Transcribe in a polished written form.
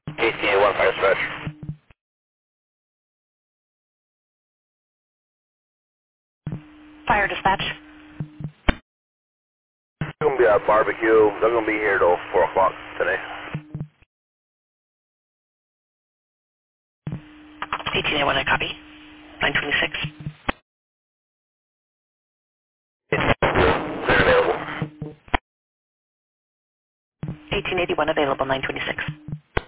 1881 fire dispatch. Fire dispatch. It's going to be a barbecue. They're going to be here till 4 o'clock today. 1881, I copy. 926. They're available. 1881 available, 926.